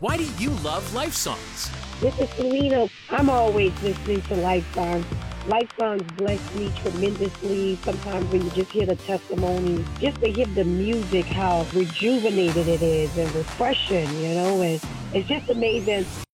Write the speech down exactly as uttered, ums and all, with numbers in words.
Why do you love Life Songs? This is Selena. I'm always listening to Life Songs. Life Songs bless me tremendously. Sometimes when you just hear the testimony, just to hear the music, how rejuvenated it is and refreshing, you know, and it's just amazing.